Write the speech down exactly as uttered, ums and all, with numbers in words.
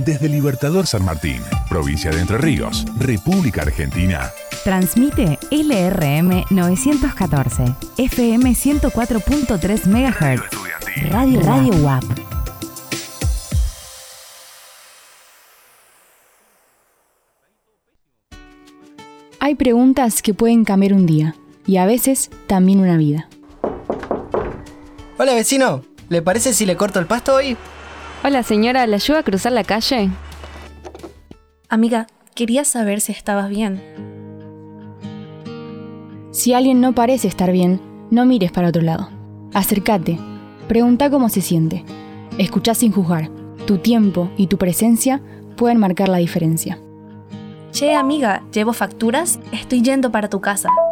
Desde Libertador San Martín, provincia de Entre Ríos, República Argentina. Transmite L R M novecientos catorce, F M ciento cuatro punto tres megahertz. Radio Radio U A P. Hay preguntas que pueden cambiar un día y a veces también una vida. Hola vecino, ¿le parece si le corto el pasto hoy? Hola señora, ¿le ayuda a cruzar la calle? Amiga, quería saber si estabas bien. Si alguien no parece estar bien, no mires para otro lado. Acércate, pregunta cómo se siente. Escuchá sin juzgar. Tu tiempo y tu presencia pueden marcar la diferencia. Che, amiga, ¿llevo facturas? Estoy yendo para tu casa.